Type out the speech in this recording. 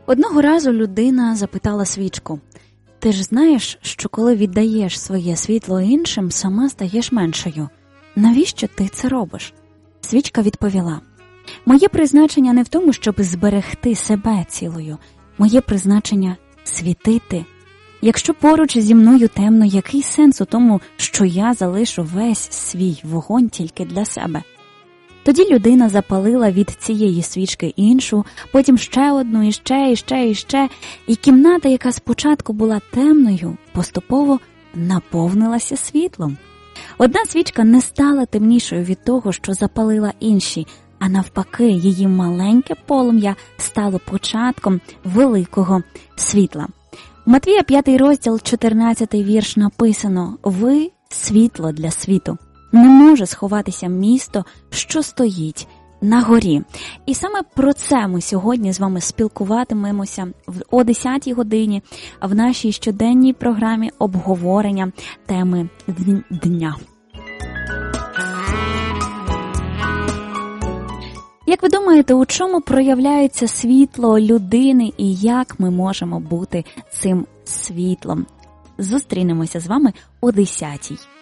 Одного разу людина запитала свічку: «Ти ж знаєш, що коли віддаєш своє світло іншим, сама стаєш меншою. Навіщо ти це робиш?» Свічка відповіла: «Моє призначення не в тому, щоб зберегти себе цілою. Моє призначення – світити. Якщо поруч зі мною темно, який сенс у тому, що я залишу весь свій вогонь тільки для себе?» Тоді людина запалила від цієї свічки іншу, потім ще одну, і ще, і кімната, яка спочатку була темною, поступово наповнилася світлом. Одна свічка не стала темнішою від того, що запалила інші, а навпаки, її маленьке полум'я стало початком великого світла. У Матвія 5 розділ, 14 вірш написано: «Ви – світло для світу. Не може сховатися місто, що стоїть на горі». І саме про це ми сьогодні з вами спілкуватимемося о 10-й годині в нашій щоденній програмі обговорення теми дня. Як ви думаєте, у чому проявляється світло людини і як ми можемо бути цим світлом? Зустрінемося з вами о 10-й.